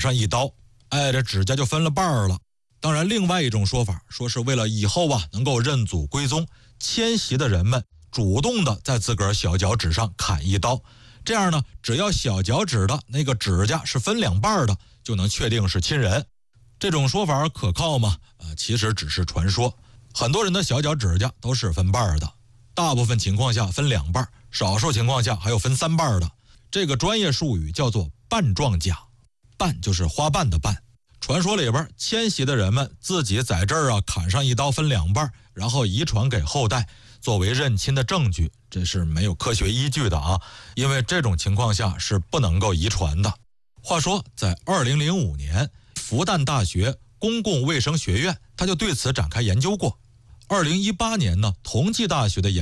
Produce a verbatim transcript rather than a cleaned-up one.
上一刀，哎，这指甲就分了半了。当然，另外一种说法说是为了以后啊能够认祖归宗，迁徙的人们主动的在自个儿小脚趾上砍一刀，这样呢，只要小脚趾的那个指甲是分两半的，就能确定是亲人。这种说法可靠吗？呃，其实只是传说。很多人的小脚指甲都是分半的，大部分情况下分两半，少数情况下还有分三半的。这个专业术语叫做瓣状甲，瓣就是花瓣的瓣。传说里边，迁徙的人们自己在这儿啊砍上一刀分两半，然后遗传给后代，作为认亲的证据，这是没有科学依据的啊，因为这种情况下是不能够遗传的。话说，在二零零五年，复旦大学公共卫生学院他就对此展开研究过。二零一八年呢，同济大学的研